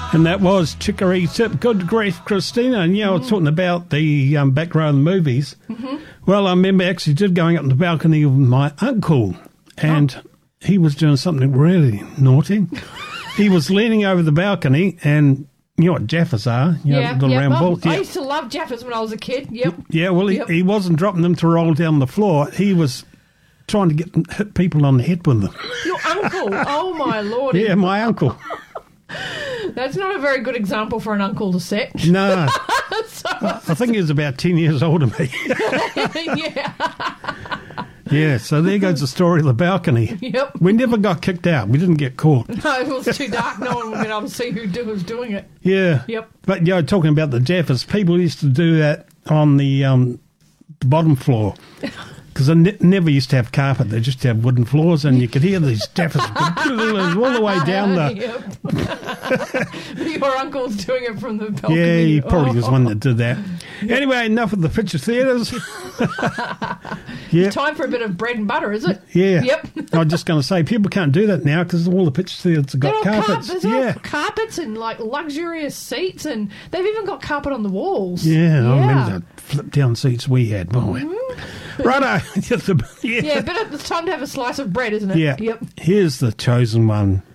And that was Chicory Tip. Good grief, Christina. And, I was talking about the background movies. Mm-hmm. Well, I remember actually going up on the balcony with my uncle, and he was doing something really naughty. He was leaning over the balcony, and you know what Jaffas are? The round balls. I used to love Jaffas when I was a kid. Yep. Yeah, well, he wasn't dropping them to roll down the floor. He was trying to hit people on the head with them. Your uncle? Oh, my Lord. Yeah, my uncle. That's not a very good example for an uncle to set. No. I think he was about 10 years older than me. Yeah. Yeah, so there goes the story of the balcony. Yep. We never got kicked out. We didn't get caught. No, it was too dark. No one would have been able to see who was doing it. Yeah. Yep. But, talking about the Jaffas, people used to do that on the bottom floor. Because they never used to have carpet. They just have wooden floors, and you could hear these Jaffas all the way down Your uncle's doing it from the balcony. Yeah, he probably was one that did that. Anyway, enough of the picture theatres. It's time for a bit of bread and butter, is it? Yeah. Yep. I was just going to say, people can't do that now because all the picture theatres have got carpets. There's carpets and luxurious seats, and they've even got carpet on the walls. Yeah. I remember the flip down seats we had, boy. Righto. But it's time to have a slice of bread, isn't it? Yeah. Yep. Here's the chosen one.